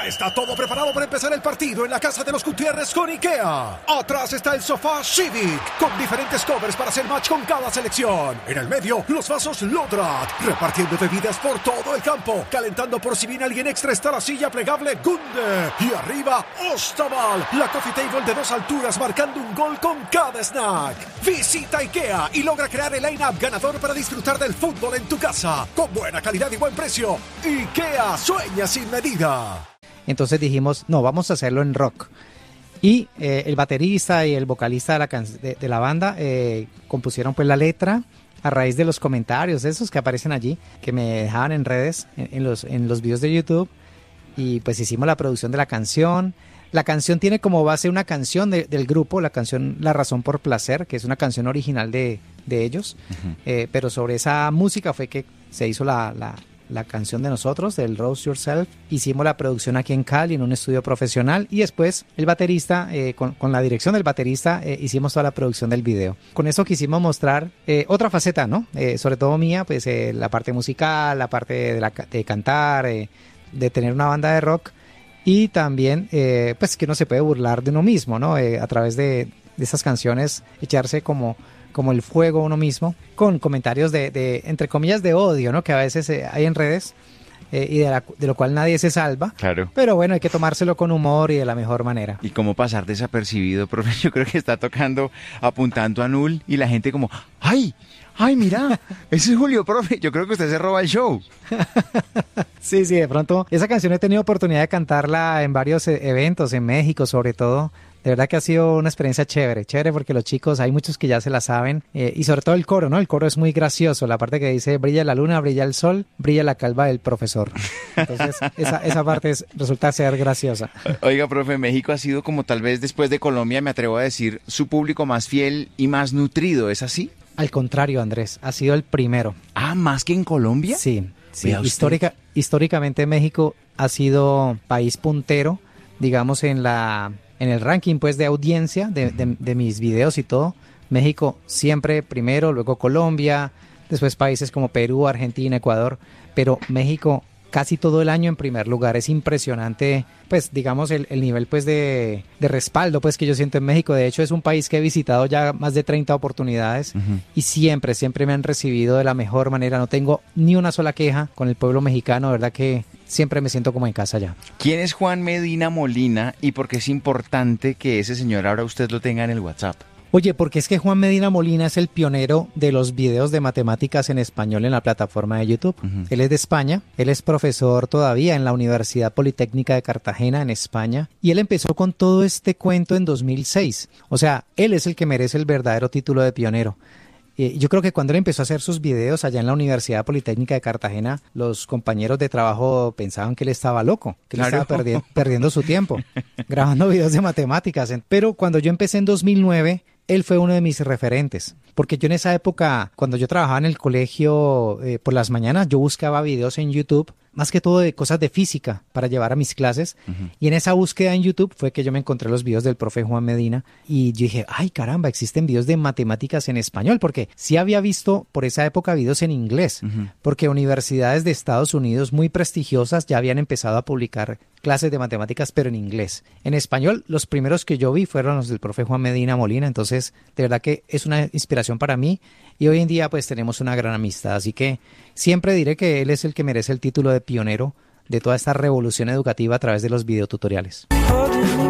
Ya está todo preparado para empezar el partido en la casa de los Gutiérrez con IKEA. Atrás está el sofá Civic, con diferentes covers para hacer match con cada selección. En el medio, los vasos Lodrat, repartiendo bebidas por todo el campo. Calentando por si viene alguien extra está la silla plegable Gunde. Y arriba, Ostaval, la coffee table de 2 alturas marcando un gol con cada snack. Visita IKEA y logra crear el line-up ganador para disfrutar del fútbol en tu casa. Con buena calidad y buen precio. IKEA sueña sin medida. Entonces dijimos, no, vamos a hacerlo en rock. Y el baterista y el vocalista de la banda compusieron pues la letra a raíz de los comentarios esos que aparecen allí, que me dejaban en redes, en los videos de YouTube. Y pues hicimos la producción de la canción. La canción tiene como base una canción del grupo, la canción La Razón por Placer, que es una canción original de ellos. Uh-huh. Pero sobre esa música fue que se hizo la canción de nosotros, del Roast Yourself. Hicimos la producción aquí en Cali, en un estudio profesional, y después el baterista, con la dirección del baterista, hicimos toda la producción del video. Con eso quisimos mostrar otra faceta, ¿no? Sobre todo mía, pues la parte musical, la parte de cantar, de tener una banda de rock, y también, pues que uno se puede burlar de uno mismo, ¿no? A través de esas canciones, echarse como el fuego uno mismo, con comentarios de entre comillas, de odio, ¿no? Que a veces hay en redes, y de lo cual nadie se salva. Claro. Pero bueno, hay que tomárselo con humor y de la mejor manera. ¿Y cómo pasar desapercibido, profe? Yo creo que está apuntando a Null, y la gente como, ¡ay! ¡Ay, mira! Ese es Julio, profe. Yo creo que usted se roba el show. Sí, de pronto. Esa canción he tenido oportunidad de cantarla en varios eventos, en México sobre todo. De verdad que ha sido una experiencia chévere porque los chicos, hay muchos que ya se la saben, y sobre todo el coro, ¿no? El coro es muy gracioso, la parte que dice, brilla la luna, brilla el sol, brilla la calva del profesor. Entonces, esa parte resulta ser graciosa. Oiga, profe, México ha sido como tal vez después de Colombia, me atrevo a decir, su público más fiel y más nutrido, ¿es así? Al contrario, Andrés, ha sido el primero. Ah, ¿más que en Colombia? Sí. Históricamente México ha sido país puntero, digamos, en el ranking pues de audiencia de mis videos y todo. México siempre primero, luego Colombia, después países como Perú, Argentina, Ecuador, pero México casi todo el año en primer lugar. Es impresionante, pues digamos, el nivel pues de respaldo pues que yo siento en México. De hecho, es un país que he visitado ya más de 30 oportunidades, uh-huh, y siempre me han recibido de la mejor manera. No tengo ni una sola queja con el pueblo mexicano, de verdad que siempre me siento como en casa ya. ¿Quién es Juan Medina Molina y por qué es importante que ese señor ahora usted lo tenga en el WhatsApp? Oye, porque es que Juan Medina Molina es el pionero de los videos de matemáticas en español en la plataforma de YouTube. Uh-huh. Él es de España, él es profesor todavía en la Universidad Politécnica de Cartagena, en España, y él empezó con todo este cuento en 2006. O sea, él es el que merece el verdadero título de pionero. Yo creo que cuando él empezó a hacer sus videos allá en la Universidad Politécnica de Cartagena, los compañeros de trabajo pensaban que él estaba loco, que él estaba perdiendo su tiempo grabando videos de matemáticas. Pero cuando yo empecé en 2009, él fue uno de mis referentes, porque yo en esa época, cuando yo trabajaba en el colegio por las mañanas, yo buscaba videos en YouTube, más que todo de cosas de física para llevar a mis clases. Uh-huh. Y en esa búsqueda en YouTube fue que yo me encontré los videos del profe Juan Medina, y yo dije, ay caramba, existen videos de matemáticas en español, porque sí había visto por esa época videos en inglés, uh-huh, porque universidades de Estados Unidos muy prestigiosas ya habían empezado a publicar clases de matemáticas, pero en inglés. En español, los primeros que yo vi fueron los del profe Juan Medina Molina. Entonces, de verdad que es una inspiración para mí, y hoy en día pues tenemos una gran amistad, así que siempre diré que él es el que merece el título de pionero de toda esta revolución educativa a través de los videotutoriales.